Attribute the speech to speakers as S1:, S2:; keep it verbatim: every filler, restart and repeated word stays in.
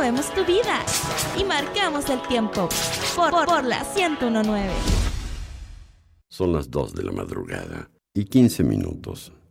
S1: movemos tu vida y marcamos el tiempo por, por, por la ciento uno punto nueve.
S2: Son las dos de la madrugada y quince minutos.